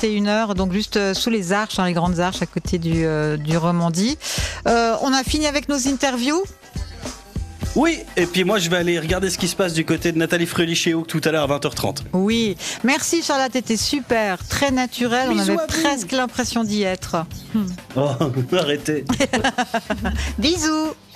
21h, donc juste sous les arches, les grandes arches à côté du Romandie. On a fini avec nos interviews. Oui, et puis moi je vais aller regarder ce qui se passe du côté de Nathalie Fröhlich-Hoek tout à l'heure à 20h30. Oui, merci Charlotte, t'étais super, très naturelle, on avait presque l'impression d'y être. Oh, arrêtez. Bisous.